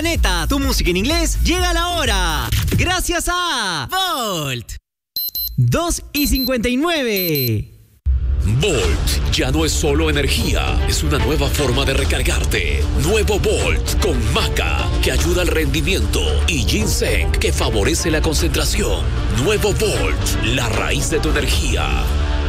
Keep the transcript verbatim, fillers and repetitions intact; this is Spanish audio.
Neta, tu música en inglés llega a la hora. Gracias a Volt. dos y cincuenta y nueve. Volt ya no es solo energía, es una nueva forma de recargarte. Nuevo Volt con maca, que ayuda al rendimiento, y ginseng, que favorece la concentración. Nuevo Volt, la raíz de tu energía.